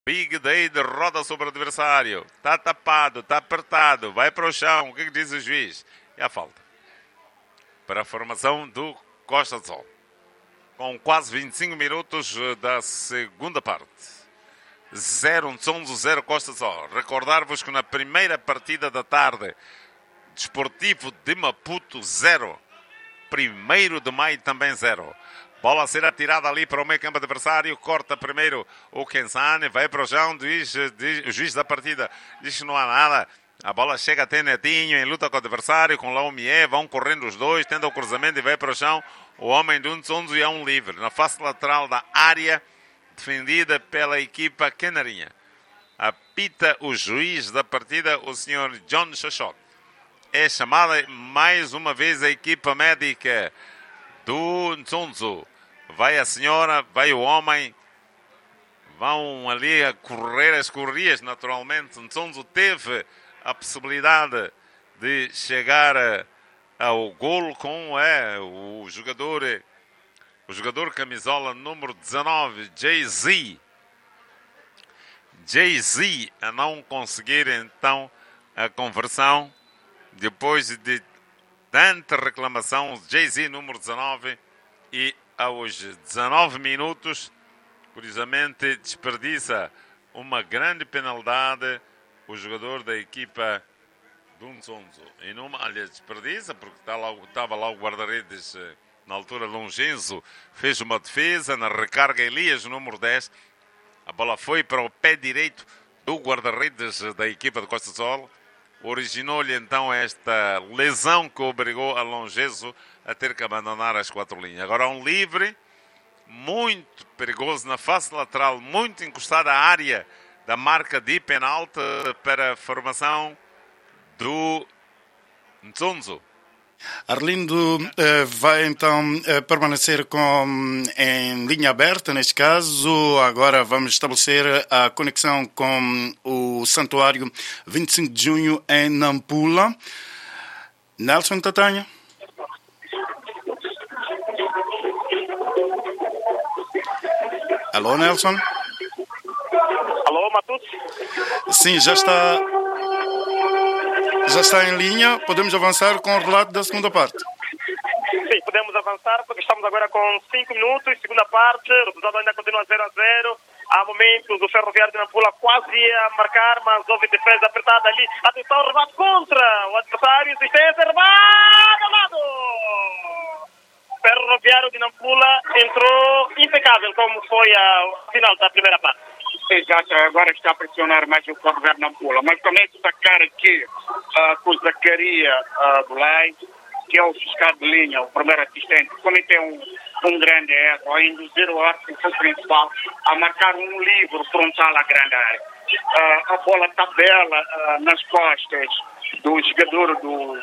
Big Dade roda sobre o adversário. Está tapado, está apertado, vai para o chão. O que diz o juiz? E a falta. Para a formação do Costa do Sol. Com quase 25 minutos da segunda parte. 0 Ntsonzo, 0 Costa do Sol. Recordar-vos que na primeira partida da tarde, Desportivo de Maputo 0. 1º de maio também 0. Bola a ser atirada ali para o meio campo adversário. Corta primeiro o Kensane. Vai para o chão. O juiz da partida diz que não há nada. A bola chega até Netinho em luta com o adversário. Com Laumie. Vão correndo os dois. Tenta o cruzamento e vai para o chão. O homem do Ntsonzo e há um livre. Na face lateral da área. Defendida pela equipa Canarinha. Apita o juiz da partida, o senhor John Xoxot. É chamada mais uma vez a equipa médica do Ntsonzo. Vai a senhora, vai o homem. Vão ali a correr as corrias, naturalmente. Ntsonzo teve a possibilidade de chegar ao golo com o jogador camisola número 19, Jay-Z. Jay-Z a não conseguir então a conversão. Depois de tanta reclamação, Jay-Z número 19 e aos 19 minutos, curiosamente, desperdiça uma grande penalidade o jogador da equipa do Ntsonzo. E aliás, desperdiça porque estava lá o guarda-redes na altura, Longenzo, fez uma defesa na recarga Elias, número 10. A bola foi para o pé direito do guarda-redes da equipa de Costa do Sol. Originou-lhe então esta lesão que obrigou a Longezo a ter que abandonar as 4 linhas. Agora um livre, muito perigoso na face lateral, muito encostado à área da marca de penalti para a formação do Ntsonzo. Arlindo vai então permanecer em linha aberta, neste caso. Agora vamos estabelecer a conexão com o Santuário 25 de Junho em Nampula. Nelson Tatanha. Alô, Nelson? Alô, Matuto? Sim, já está em linha. Podemos avançar com o relato da segunda parte. Sim, podemos avançar porque estamos agora com 5 minutos, segunda parte, o resultado ainda continua 0-0. Há momentos o Ferroviário de Nampula quase ia marcar, mas houve defesa apertada ali. Atenção, rebate contra o adversário, existência, rebate ao lado! Ferroviário de Nampula entrou impecável, como foi a final da primeira parte. Exato, agora está a pressionar mais o Ferroviário de Nampula, mas também destacar aqui com o Zacaria Bulay, que é o fiscal de linha, o primeiro assistente, cometeu um grande erro, a induzir o árbitro principal a marcar um livro frontal à grande área. A bola tabela nas costas do jogador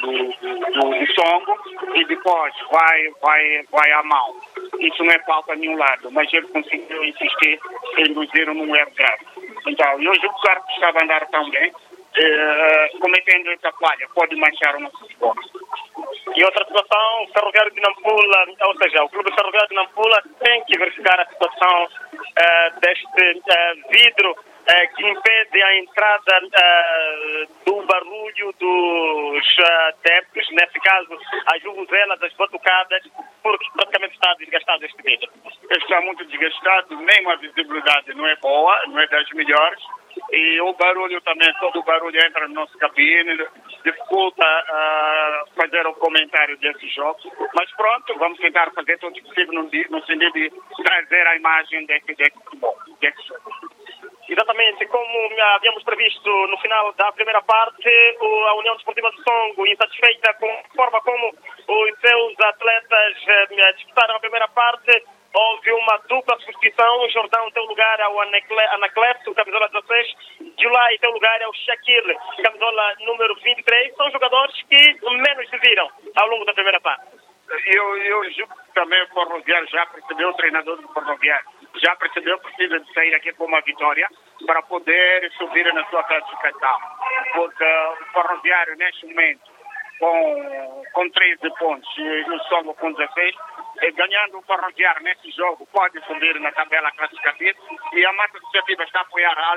do Songo e depois vai à mão. Isso não é falta a nenhum lado, mas ele conseguiu insistir em induzir num erro grave. Então, eu julgo que o árbitro estava a andar tão bem, cometendo essa falha, pode manchar o nosso esporte. E outra situação, o Ferroviário de Nampula, ou seja, o clube Ferroviário de Nampula tem que verificar a situação deste vidro que impede a entrada do barulho dos adeptos, nesse caso as vuvuzelas, as batucadas, porque praticamente está desgastado este vidro. Está muito desgastado, nem a visibilidade não é boa, não é das melhores. E o barulho também, todo o barulho entra no nosso cabine, dificulta fazer o comentário desse jogo. Mas pronto, vamos tentar fazer tudo o possível no sentido de trazer a imagem desse futebol, desse jogo. Exatamente, como havíamos previsto no final da primeira parte, a União Desportiva do Songo, insatisfeita com a forma como os seus atletas disputaram a primeira parte, houve uma dupla substituição. O Jordão deu lugar ao Anaclepto, camisola 16. Julai deu lugar ao Shakir, camisola número 23. São jogadores que menos se viram ao longo da primeira parte. Eu julgo que também o Ferroviário já percebeu, o treinador do Ferroviário já percebeu que precisa de sair aqui com uma vitória para poder subir na sua classificação. Porque o Ferroviário, neste momento, com 13 pontos e o Songo com 16, ganhando o Ferroviário nesse jogo, pode subir na tabela classificativa, e a Mata Associativa está a apoiar a